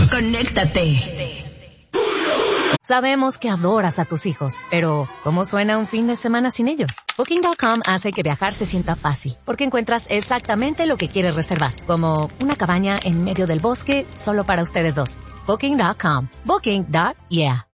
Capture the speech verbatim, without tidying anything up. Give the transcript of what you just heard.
Conéctate. Sabemos que adoras a tus hijos, pero ¿cómo suena un fin de semana sin ellos? Booking punto com hace que viajar se sienta fácil, porque encuentras exactamente lo que quieres reservar, como una cabaña en medio del bosque solo para ustedes dos. Booking punto com. Booking. Yeah.